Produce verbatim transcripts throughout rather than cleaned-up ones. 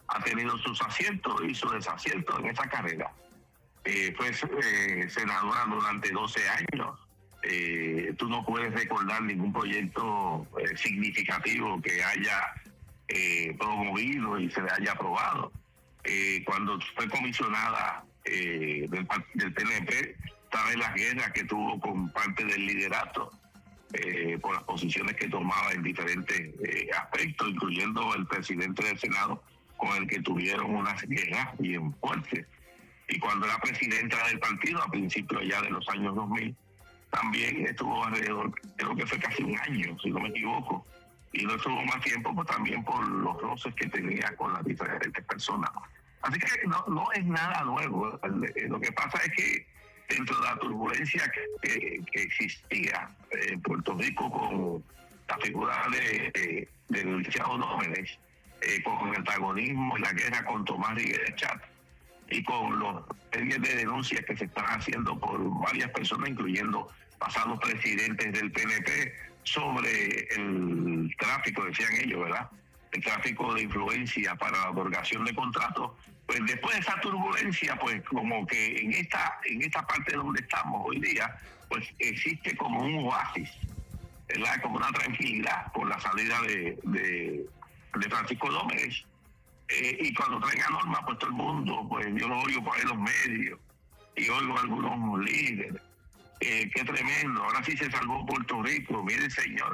ha tenido sus aciertos y sus desaciertos en esa carrera. Eh, fue eh, senadora durante doce años. Eh, tú no puedes recordar ningún proyecto eh, significativo que haya eh, promovido y se le haya aprobado. Eh, cuando fue comisionada eh, del, del P N P, sabe las guerras que tuvo con parte del liderato eh, por las posiciones que tomaba en diferentes eh, aspectos, incluyendo el presidente del Senado, con el que tuvieron unas guerras bien fuertes. Y cuando era presidenta del partido, a principios ya de los años dos mil, también estuvo alrededor, creo que fue casi un año, si no me equivoco, y no estuvo más tiempo pues también por los roces que tenía con las diferentes personas. Así que no, no es nada nuevo. Lo que pasa es que dentro de la turbulencia que, que, que existía en Puerto Rico con la figura de, de, de Luciano Dómenes, eh, con el antagonismo y la guerra con Tomás Rivera Chat, y con los series de denuncias que se están haciendo por varias personas, incluyendo pasados presidentes del P N P, sobre el tráfico, decían ellos, ¿verdad? El tráfico de influencia para la otorgación de contratos. Pues después de esa turbulencia, pues como que en esta en esta parte donde estamos hoy día, pues existe como un oasis, ¿verdad? Como una tranquilidad por la salida de, de, de Francisco Dómenes. Eh, y cuando traen a Norma, pues todo el mundo, pues yo lo oigo por ahí en los medios y oigo a algunos líderes. Eh, qué tremendo, ahora sí se salvó Puerto Rico, mire señor.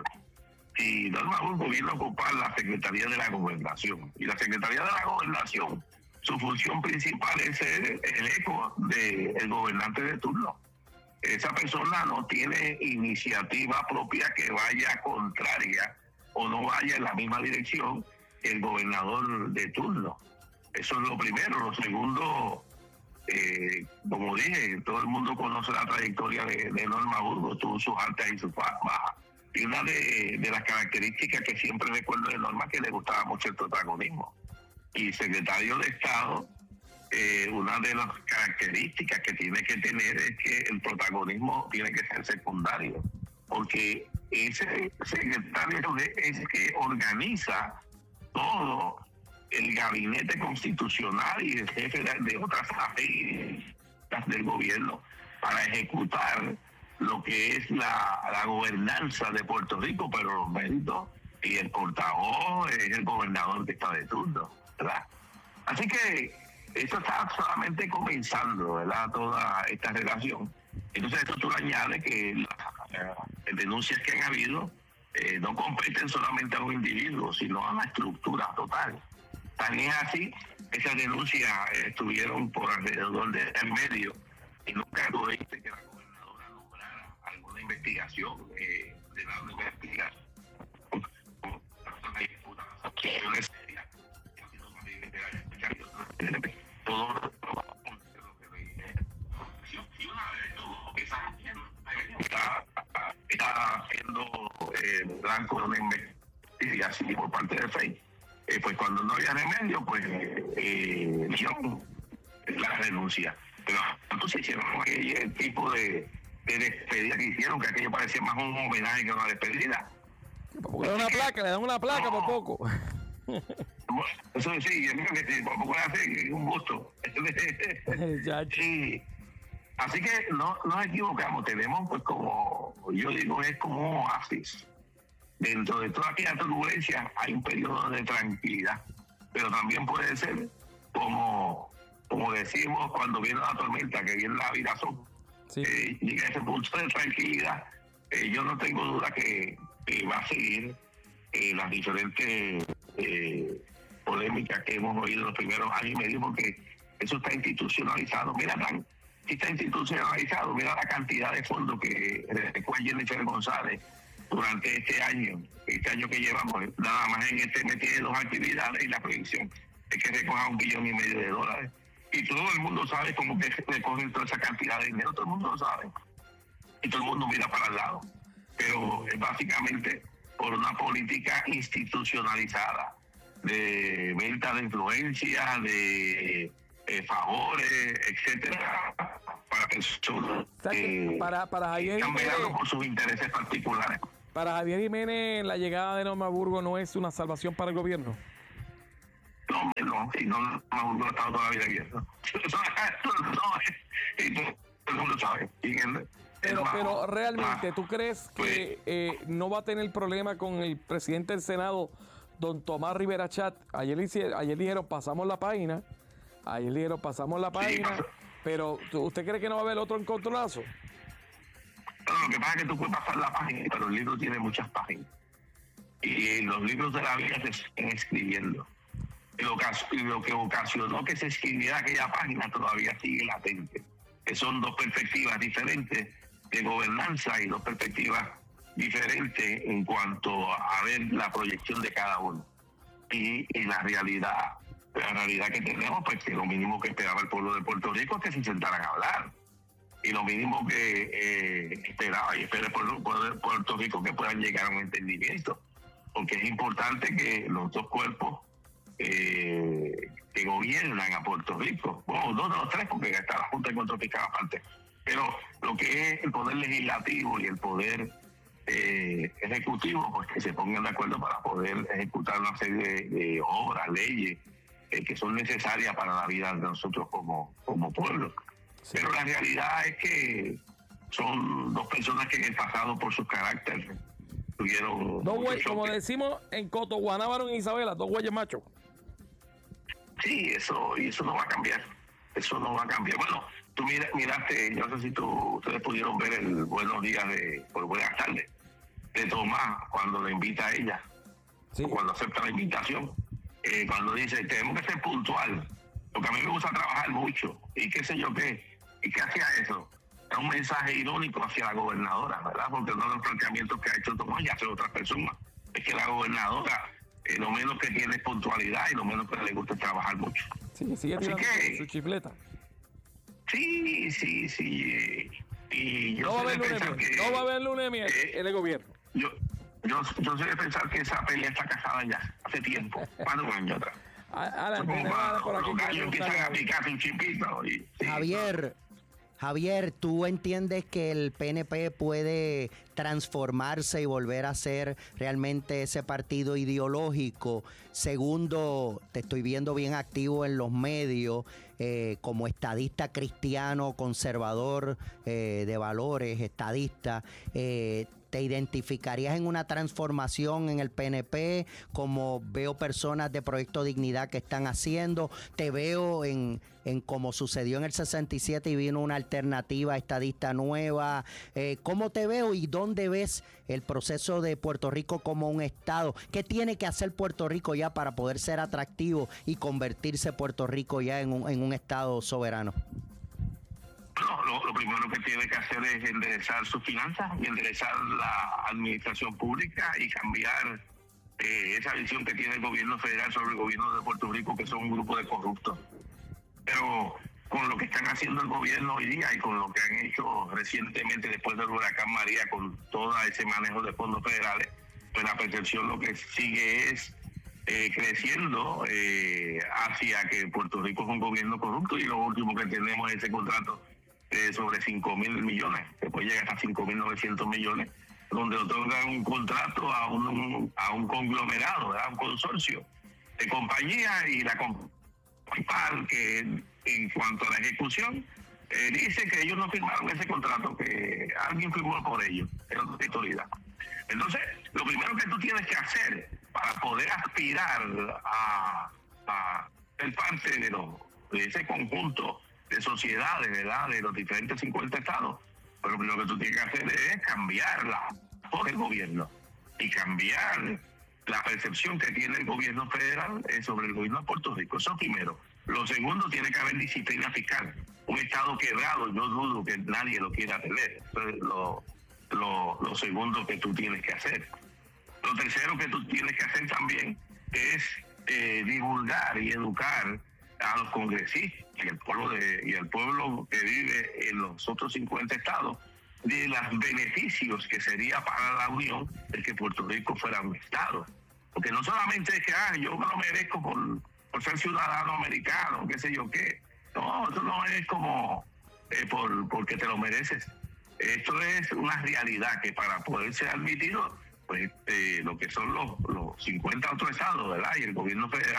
Y Norma Burgos viene a ocupar la Secretaría de la Gobernación. Y la Secretaría de la Gobernación, su función principal es ser el eco del gobernante de turno. Esa persona no tiene iniciativa propia que vaya contraria o no vaya en la misma dirección que el gobernador de turno. Eso es lo primero. Lo segundo, eh, como dije, todo el mundo conoce la trayectoria de, de Norma Burgos, tuvo sus altas y sus bajas. Y una de, de las características que siempre recuerdo de Norma, que le gustaba mucho el protagonismo. Y secretario de Estado, eh, una de las características que tiene que tener es que el protagonismo tiene que ser secundario, porque ese secretario es el que organiza todo el gabinete constitucional y el jefe de, de otras agencias del gobierno para ejecutar lo que es la, la gobernanza de Puerto Rico, pero los méritos y el portavoz es el gobernador que está de turno, ¿verdad? Así que eso está solamente comenzando, ¿verdad? Toda esta relación. Entonces esto tú le añades que las eh, denuncias que han habido eh, no competen solamente a un individuo, sino a una estructura total. Tan es así, esas denuncias eh, estuvieron por alrededor de en medio y nunca tuviste que la gobernadora nombrara alguna investigación eh, de la investigación. Todo lo que está, está haciendo eh, blanco de una investigación por parte de FEI, eh, pues cuando no había remedio, pues eh, hicieron la renuncia. Pero entonces hicieron aquel tipo de, de despedida que hicieron, que aquello parecía más un homenaje que una despedida. Le dan una placa, le dan una placa no. por poco. Eso sí, yo creo que sí, por poco le hace un gusto. Sí. Así que no nos equivocamos, tenemos pues como, yo digo, es como un oasis. Dentro de toda aquella turbulencia hay un periodo de tranquilidad, pero también puede ser como, como decimos cuando viene la tormenta, que viene la virazón. Sí. Eh, llega a ese punto de tranquilidad. Eh, yo no tengo duda que, que va a seguir eh, las diferentes eh, polémicas que hemos oído en los primeros años y medio, porque eso está institucionalizado. Mira, tan está institucionalizado, mira la cantidad de fondos que recuerda Jennifer González durante este año, este año que llevamos, nada más en este mes tiene dos actividades y la proyección es que recoja un billón y medio de dólares. Y todo el mundo sabe cómo que recogen toda esa cantidad de dinero, todo el mundo lo sabe. Y todo el mundo mira para el lado. Pero es básicamente por una política institucionalizada de venta de influencia, de eh, favores, etcétera, para personas que para, para Javier están velando por sus intereses particulares. Para Javier Jiménez, la llegada de Norma Burgos no es una salvación para el gobierno. No, no, sí, no, no, no, no ha estado todavía abierto. Eso no, y todo el mundo sabe. Pero, pero realmente, ¿tú crees que eh, no va a tener problema con el presidente del Senado, don Tomás Rivera Chat? Ayer, ayer dijeron, pasamos la página, ayer dijeron, pasamos la página, sí, pero ¿usted cree que no va a haber otro encontronazo? No, lo que pasa es que tú puedes pasar la página, pero el libro tiene muchas páginas. Y los libros de la vida se están escribiendo. Y lo, que, lo que ocasionó que se escribiera aquella página todavía sigue latente. Que son dos perspectivas diferentes de gobernanza y dos perspectivas diferentes en cuanto a ver la proyección de cada uno. Y, y la realidad, la realidad que tenemos, pues que lo mínimo que esperaba el pueblo de Puerto Rico es que se sentaran a hablar. Y lo mínimo que eh, esperaba y espera el pueblo de Puerto Rico que puedan llegar a un entendimiento. Porque es importante que los dos cuerpos eh, que gobiernan a Puerto Rico, bueno, dos de los tres, porque está la Junta de Control Fiscal aparte, pero lo que es el poder legislativo y el poder eh, ejecutivo, pues que se pongan de acuerdo para poder ejecutar una serie de, de obras, leyes eh, que son necesarias para la vida de nosotros como, como pueblo. Sí. Pero la realidad es que son dos personas que en el pasado, por sus caracteres, tuvieron dos güeyes, como decimos en Coto, Guanábaro y Isabela, dos güeyes machos. Sí, eso, y eso no va a cambiar. Eso no va a cambiar. Bueno, tú mira, miraste, yo no sé si tú, ustedes pudieron ver el buenos días de, por buenas tardes, de Tomás cuando le invita a ella, sí. Cuando acepta la invitación, eh, cuando dice, tenemos que ser puntual, porque a mí me gusta trabajar mucho, y qué sé yo qué, y qué hacía eso. Es un mensaje irónico hacia la gobernadora, ¿verdad? Porque uno de los planteamientos que ha hecho Tomás y hace otras personas es que la gobernadora eh, lo menos que tiene es puntualidad y lo menos que le gusta es trabajar mucho. Sí, sigue tirando que, su chifleta. Sí, sí, sí. Y yo no, va a haber lunes, que, no va a haber lunes eh, en el gobierno. Yo, yo, yo sé de pensar que esa pelea está casada ya, hace tiempo, más de un año atrás. Los gallos empiezan a picarse un chipito. Y, sí, Javier... No. Javier, ¿tú entiendes que el P N P puede transformarse y volver a ser realmente ese partido ideológico? Segundo, te estoy viendo bien activo en los medios eh, como estadista cristiano, conservador eh, de valores, estadista. Eh, ¿Te identificarías en una transformación en el P N P, como veo personas de Proyecto Dignidad que están haciendo? Te veo en, en como sucedió en el sesenta y siete y vino una alternativa estadista nueva. Eh, ¿Cómo te veo y dónde ves el proceso de Puerto Rico como un estado? ¿Qué tiene que hacer Puerto Rico ya para poder ser atractivo y convertirse Puerto Rico ya en un, en un estado soberano? No, lo, lo primero que tiene que hacer es enderezar sus finanzas y enderezar la administración pública y cambiar eh, esa visión que tiene el gobierno federal sobre el gobierno de Puerto Rico, que son un grupo de corruptos. Pero con lo que están haciendo el gobierno hoy día y con lo que han hecho recientemente después del huracán María, con todo ese manejo de fondos federales, pues la percepción lo que sigue es eh, creciendo eh, hacia que Puerto Rico es un gobierno corrupto, y lo último que tenemos es ese contrato Eh, sobre cinco mil millones, que puede llegar a cinco mil novecientos millones, donde otorgan un contrato a un, a un conglomerado, ¿verdad? Un consorcio de compañías, y la principal que en cuanto a la ejecución eh, dice que ellos no firmaron ese contrato, que alguien firmó por ellos, es la autoridad. Entonces, lo primero que tú tienes que hacer para poder aspirar a, a ser parte de, lo, de ese conjunto de sociedades, ¿verdad?, de los diferentes cincuenta estados, pero lo primero que tú tienes que hacer es cambiar la por el gobierno y cambiar la percepción que tiene el gobierno federal sobre el gobierno de Puerto Rico. Eso primero. Lo segundo, tiene que haber disciplina fiscal. Un estado quebrado, yo dudo que nadie lo quiera tener. Eso es lo, lo, lo segundo que tú tienes que hacer. Lo tercero que tú tienes que hacer también es eh, divulgar y educar a los congresistas y el pueblo de, y el pueblo que vive en los otros cincuenta estados de los beneficios que sería para la Unión el que Puerto Rico fuera un estado. Porque no solamente es que ah, yo me lo merezco por, por ser ciudadano americano, qué sé yo qué. No, eso no es como eh, por porque te lo mereces. Esto es una realidad que para poder ser admitido, pues eh, lo que son los, los cincuenta otros estados, ¿verdad?, y el gobierno federal,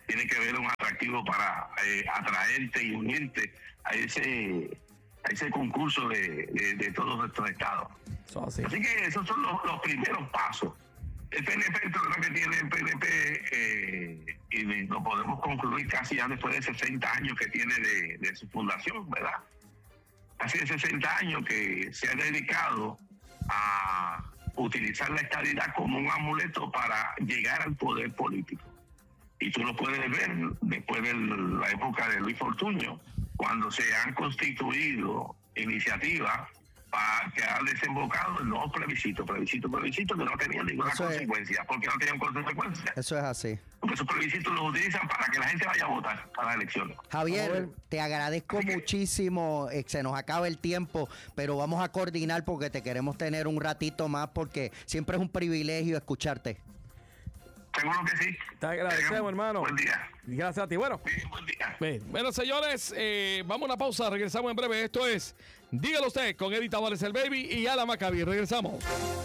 tiene que ver un atractivo para eh, atraerte y unirte a ese a ese concurso de, de, de todos nuestros estados. So, así. así que esos son los, los primeros pasos. El P N P, el problema que tiene el P N P, eh, y lo podemos concluir casi ya después de sesenta años que tiene de, de su fundación, ¿verdad? Casi de sesenta años que se ha dedicado a utilizar la estadidad como un amuleto para llegar al poder político. Y tú lo puedes ver después de la época de Luis Fortuño, cuando se han constituido iniciativas para que han desembocado en nuevos plebiscitos, plebiscitos, plebiscitos que no tenían ninguna Eso consecuencia. Es... ¿Por qué no tenían consecuencias? Eso es así. Porque esos plebiscitos los utilizan para que la gente vaya a votar para las elecciones. Javier, te agradezco que... muchísimo. Eh, se nos acaba el tiempo, pero vamos a coordinar porque te queremos tener un ratito más, porque siempre es un privilegio escucharte. Seguro que sí. Te agradecemos, hermano. Buen día. Gracias a ti. Bueno, sí, buen día. Bien. Bueno, señores, eh, vamos a una pausa. Regresamos en breve. Esto es Dígalo Usted con Eddie Tavares, el Baby, y Ala Maccabi. Regresamos.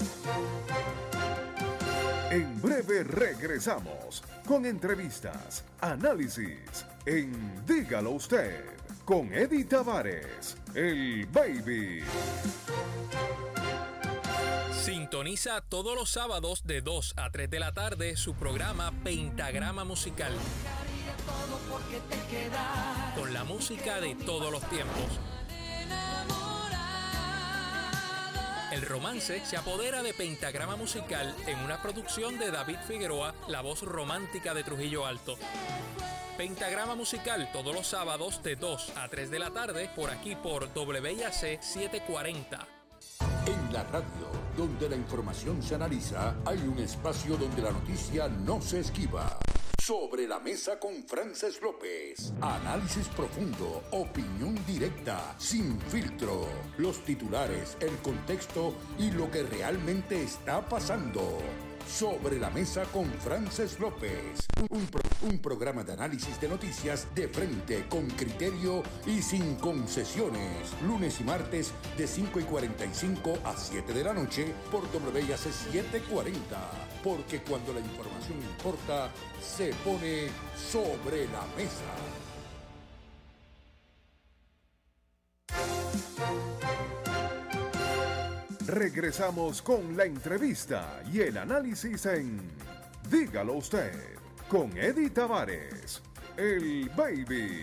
En breve regresamos con entrevistas, análisis en Dígalo Usted con Eddie Tavares, el Baby. Sintoniza todos los sábados de dos a tres de la tarde su programa Pentagrama Musical. Con la música de todos los tiempos. El romance se apodera de Pentagrama Musical en una producción de David Figueroa, la voz romántica de Trujillo Alto. Pentagrama Musical todos los sábados de dos a tres de la tarde por aquí por W I A C setecientos cuarenta. En la radio, donde la información se analiza, hay un espacio donde la noticia no se esquiva. Sobre la mesa con Frances López. Análisis profundo, opinión directa, sin filtro. Los titulares, el contexto y lo que realmente está pasando. Sobre la mesa con Frances López. Un, pro, un programa de análisis de noticias de frente, con criterio y sin concesiones. Lunes y martes de cinco y cuarenta y cinco a siete de la noche por W I A C setecientos cuarenta. Porque cuando la información importa, se pone sobre la mesa. Regresamos con la entrevista y el análisis en Dígalo Usted con Eddie Tavares, el Baby.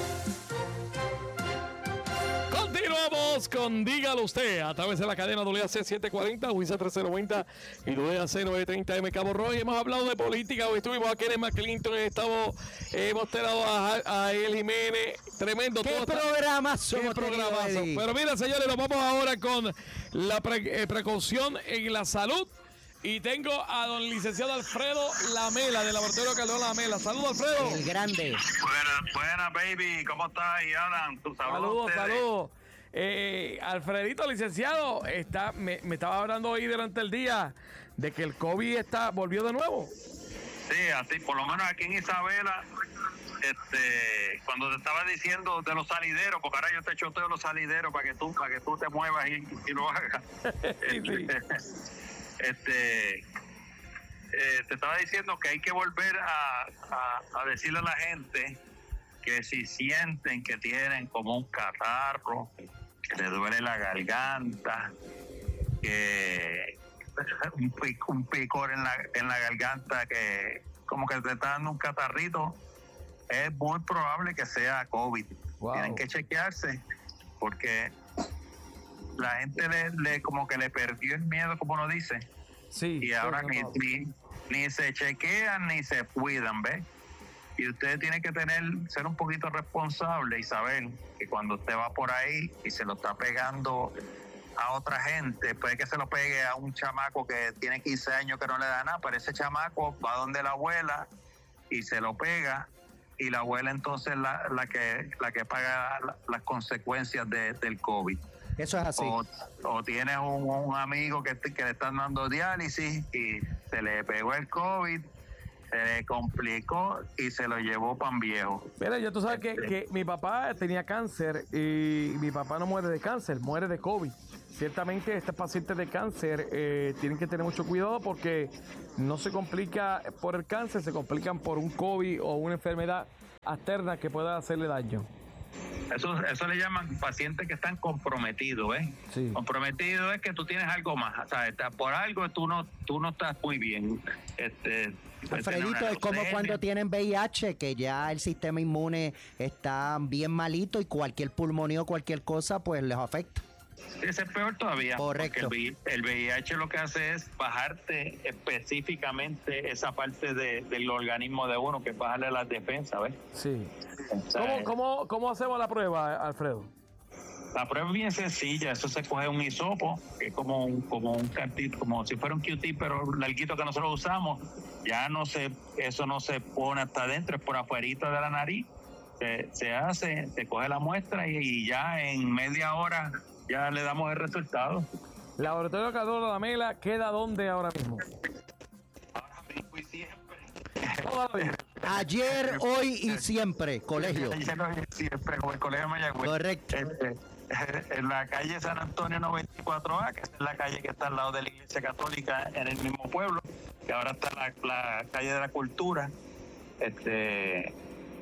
Continuamos con Dígalo Usted a través de la cadena W I A C setecientos cuarenta, W I A C trece noventa y W I A C novecientos treinta M Cabo Rojo. Hemos hablado de política, hoy estuvimos a Kenneth McClinton, estamos, hemos tenido a, a El Jiménez, tremendo. ¿Qué programazo? ¿Qué programazo? Pero mira, señores, nos vamos ahora con la pre, eh, precaución en la salud. Y tengo a don licenciado Alfredo Lamela, del laboratorio Calderón Lamela. Saludos, Alfredo. El grande. Buenas, buenas, baby. ¿Cómo estás? Y Adam, tu saludos. Saludos, saludos. Eh, Alfredito, licenciado, está, me, me estaba hablando hoy durante el día de que el COVID está volvió de nuevo. Sí, así, por lo menos aquí en Isabela, este, cuando te estaba diciendo de los salideros, porque ahora yo te choteo los salideros para que tú, para que tú te muevas y, y lo hagas. Sí, sí. Este, eh, te estaba diciendo que hay que volver a, a, a decirle a la gente que si sienten que tienen como un catarro, que les duele la garganta, que un, pic, un picor en la, en la garganta, que como que te está dando un catarrito, es muy probable que sea COVID. Wow. Tienen que chequearse, porque la gente le, le como que le perdió el miedo, como uno dice. Sí. Y ahora ni, ni, ni se chequean ni se cuidan, ¿ves? Y usted tiene que tener, ser un poquito responsable y saber que cuando usted va por ahí y se lo está pegando a otra gente, puede que se lo pegue a un chamaco que tiene quince años que no le da nada, pero ese chamaco va donde la abuela y se lo pega, y la abuela entonces la, la que la que paga la, las consecuencias de, del COVID. Eso es así. O, o tienes un, un amigo que, que le están dando diálisis y se le pegó el COVID se le complicó y se lo llevó pan viejo. Mira, ya tú sabes que, que mi papá tenía cáncer y mi papá no muere de cáncer, muere de COVID. Ciertamente estos pacientes de cáncer eh, tienen que tener mucho cuidado porque no se complica por el cáncer, se complican por un COVID o una enfermedad externa que pueda hacerle daño. Eso, eso le llaman pacientes que están comprometidos, ¿ves? Sí. Comprometido es que tú tienes algo más, ¿sabes? Por algo tú no, tú no estás muy bien. Este, Alfredito, es como cuando tienen V I H, que ya el sistema inmune está bien malito y cualquier pulmonía o cualquier cosa, pues les afecta. Ese es peor todavía. Correcto. Porque el V I H lo que hace es bajarte específicamente esa parte de, del organismo de uno, que es bajarle las defensas, ¿ves? Sí. O sea, ¿Cómo, cómo, ¿Cómo hacemos la prueba, Alfredo? La prueba es bien sencilla. Eso se coge un hisopo, que es como un, como un cartito, como si fuera un Q-tip, pero larguito que nosotros usamos. Ya no se, eso no se pone hasta adentro, es por afuerita de la nariz. Se, se hace, se coge la muestra y, y ya en media hora ya le damos el resultado. Laboratorio Cardona Lamela queda ¿dónde ahora mismo? Ahora mismo y siempre. Todavía. Ayer, hoy y siempre, colegio. Ayer, hoy y siempre, como el colegio de Mayagüez. Correcto. Este, en la calle San Antonio noventa y cuatro A, que es la calle que está al lado de la Iglesia Católica en el mismo pueblo, que ahora está la, la calle de la Cultura. Este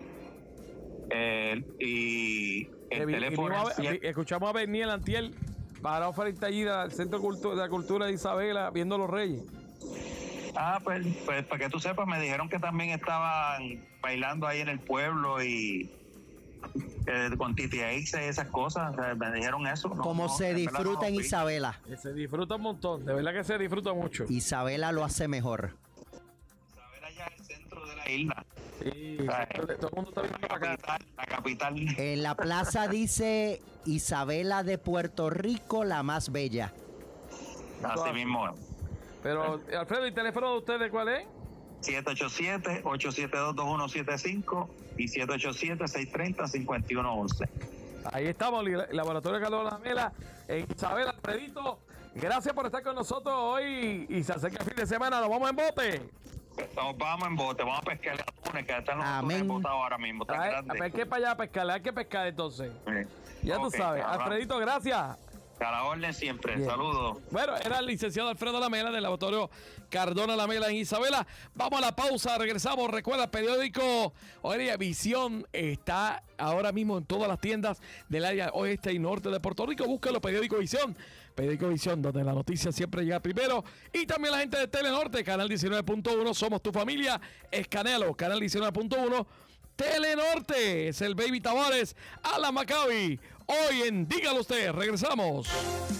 eh, y el vi, teléfono a, vi, escuchamos a Berniel Antiel parado frente allí al Centro de la Cultura de Isabela viendo los Reyes. Ah, pues, pues para que tú sepas, me dijeron que también estaban bailando ahí en el pueblo y eh, con Titi Aixe y esas cosas. O sea, me dijeron eso. No, Como no, se disfruta en no, Isabela. Se disfruta un montón, de verdad que se disfruta mucho. Isabela lo hace mejor. Isabela ya es el centro de la isla. Sí, o sea, todo el mundo está viendo para acá. La capital. En la plaza dice Isabela de Puerto Rico, la más bella. Así mismo. Pero, Alfredo, ¿y el teléfono de ustedes cuál es? siete ocho siete, ocho siete dos, dos uno siete cinco y siete ocho siete, seis tres cero, cinco uno uno uno. Ahí estamos, el Laboratorio Cardona Lamela en Isabela. Alfredito, gracias por estar con nosotros hoy y se acerca el fin de semana, nos vamos en bote. Nos vamos en bote, vamos a pescar atunes, que están los Amén. atunes botados ahora mismo. Tan Hay, grandes. hay que para allá a pescar, hay que pescar entonces. Sí. Ya Ok, tú sabes. cabrón. Alfredito, gracias. A la orden siempre. Bien. Saludos. Bueno, era el licenciado Alfredo Lamela del Laboratorio Cardona Lamela en Isabela. Vamos a la pausa, regresamos. Recuerda, el periódico Oye, Visión está ahora mismo en todas las tiendas del área oeste y norte de Puerto Rico. Búscalo, periódico Visión. Periódico Visión, donde la noticia siempre llega primero. Y también la gente de Telenorte, Canal diecinueve punto uno. Somos tu familia. Escanelo, Canal diecinueve punto uno. Telenorte, es el Baby Tavares a la Maccabi. Hoy en Dígalo Usted, regresamos.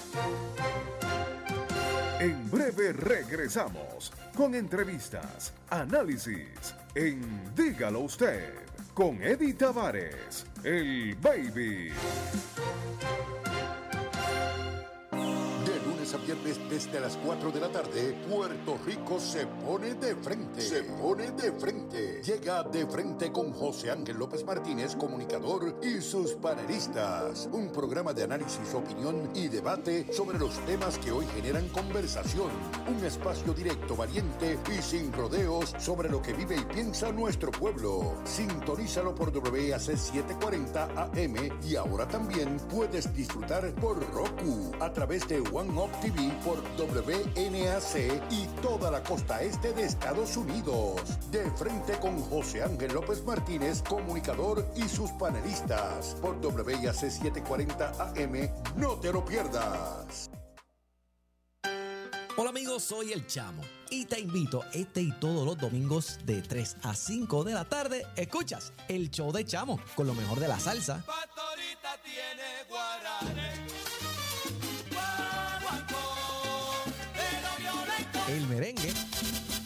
En breve regresamos con entrevistas, análisis en Dígalo Usted con Eddie Tavares, el Baby. A viernes desde las cuatro de la tarde, Puerto Rico se pone de frente. Se pone de frente. Llega De Frente con José Ángel López Martínez, comunicador, y sus panelistas. Un programa de análisis, opinión y debate sobre los temas que hoy generan conversación. Un espacio directo, valiente y sin rodeos sobre lo que vive y piensa nuestro pueblo. Sintonízalo por W A C setecientos cuarenta A M y ahora también puedes disfrutar por Roku a través de One Up T V por W N A C y toda la costa este de Estados Unidos. De Frente con José Ángel López Martínez, comunicador, y sus panelistas por W A C setecientos cuarenta A M. No te lo pierdas. Hola amigos, soy El Chamo y te invito este y todos los domingos de tres a cinco de la tarde. Escuchas el show de Chamo con lo mejor de la salsa, Pastorita tiene guaranes, el merengue